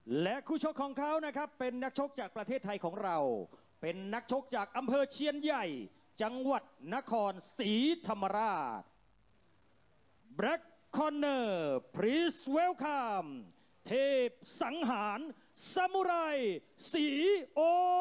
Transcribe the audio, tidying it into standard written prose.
และคู่ชกของเขานะครับเป็นนักชกจากประเทศไทยของเราเป็นนักชกจากอำเภอเชียนใหญ่จังหวัดนครศรีธรรมราช Black Corner Please Welcome เทพสังหารซามูไรสีโอ